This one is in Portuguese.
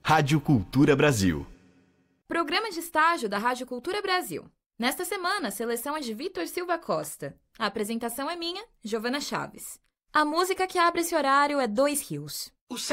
Rádio Cultura Brasil. Programa de estágio da Rádio Cultura Brasil. Nesta semana, a seleção é de Vitor Silva Costa. A apresentação é minha, Giovana Chaves. A música que abre esse horário é Dois Rios.